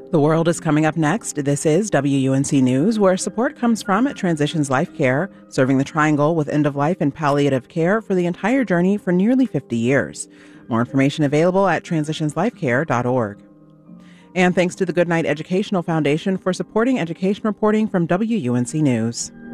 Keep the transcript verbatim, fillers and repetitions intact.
The world is coming up next. This is W U N C News, where support comes from at Transitions Life Care, serving the Triangle with end-of-life and palliative care for the entire journey for nearly fifty years. More information available at transitions life care dot org. And thanks to the Goodnight Educational Foundation for supporting education reporting from W U N C News.